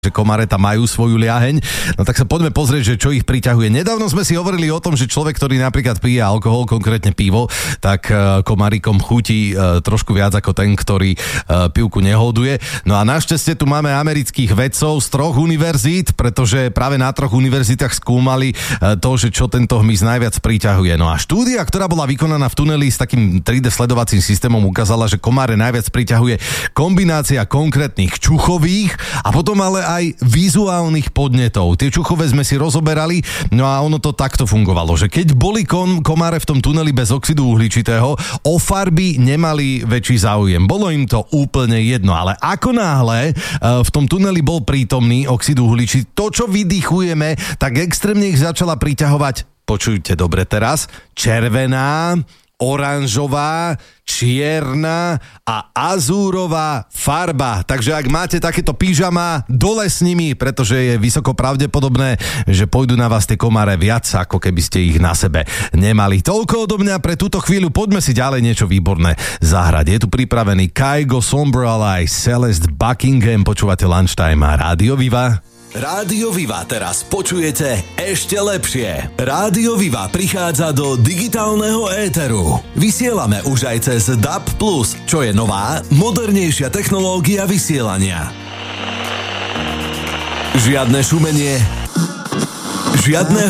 že komáre tam majú svoju liaheň. No tak sa poďme pozrieť, že čo ich priťahuje. Nedávno sme si hovorili o tom, že človek, ktorý napríklad pije alkohol, konkrétne pivo, tak komárikom chutí trošku viac ako ten, ktorý pivku neholduje. No a našťastie tu máme amerických vedcov z 3 univerzít, pretože práve na 3 univerzitách skúmali to, že čo tento hmyz najviac priťahuje. No a štúdia, ktorá bola vykonaná v tuneli s takým 3D sledovacím systémom, ukázala, že komáre najviac priťahuje kombinácia konkrétnych čuchových a potom ale aj vizuálnych podnetov. Tie čuchové sme si rozoberali, no a ono to takto fungovalo, že keď boli komáre v tom tuneli bez oxidu uhličitého, o farby nemali väčší záujem. Bolo im to úplne jedno, ale ako náhle v tom tuneli bol prítomný oxid uhličitý, to, čo vydychujeme, tak extrémne ich začala priťahovať, počujte dobre teraz, červená, oranžová, čierna a azúrová farba. Takže ak máte takéto pyžama, dole s nimi, pretože je vysoko pravdepodobné, že pôjdu na vás tie komáre viac, ako keby ste ich na sebe nemali. Toľko odo mňa pre túto chvíľu, poďme si ďalej niečo výborné zahrať. Je tu pripravený Kygo Sombral aj Celeste Buckingham, počúvate Lunchtime a Rádio Viva. Rádio Viva teraz počujete ešte lepšie. Rádio Viva prichádza do digitálneho éteru. Vysielame už aj cez DAB+, čo je nová, modernejšia technológia vysielania. Žiadne šumenie, žiadne